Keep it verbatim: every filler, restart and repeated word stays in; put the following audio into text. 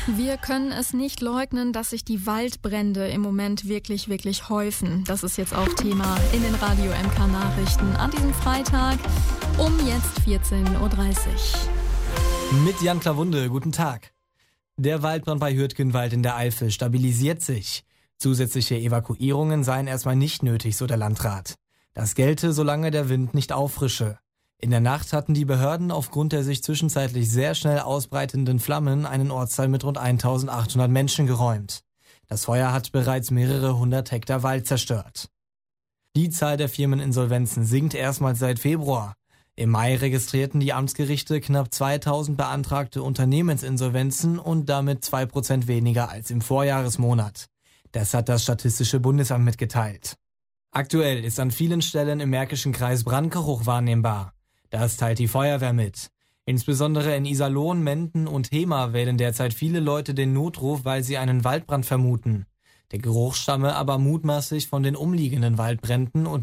Wir können es nicht leugnen, dass sich die Waldbrände im Moment wirklich, wirklich häufen. Das ist jetzt auch Thema in den Radio M K Nachrichten an diesem Freitag um jetzt vierzehn Uhr dreißig. Mit Jan Klawunde, guten Tag. Der Waldbrand bei Hürtgenwald in der Eifel stabilisiert sich. Zusätzliche Evakuierungen seien erstmal nicht nötig, so der Landrat. Das gelte, solange der Wind nicht auffrische. In der Nacht hatten die Behörden aufgrund der sich zwischenzeitlich sehr schnell ausbreitenden Flammen einen Ortsteil mit rund eintausendachthundert Menschen geräumt. Das Feuer hat bereits mehrere hundert Hektar Wald zerstört. Die Zahl der Firmeninsolvenzen sinkt erstmals seit Februar. Im Mai registrierten die Amtsgerichte knapp zweitausend beantragte Unternehmensinsolvenzen und damit zwei Prozent weniger als im Vorjahresmonat. Das hat das Statistische Bundesamt mitgeteilt. Aktuell ist an vielen Stellen im Märkischen Kreis Brandgeruch wahrnehmbar. Das teilt die Feuerwehr mit. Insbesondere in Iserlohn, Menden und Hemer wählen derzeit viele Leute den Notruf, weil sie einen Waldbrand vermuten. Der Geruch stamme aber mutmaßlich von den umliegenden Waldbränden und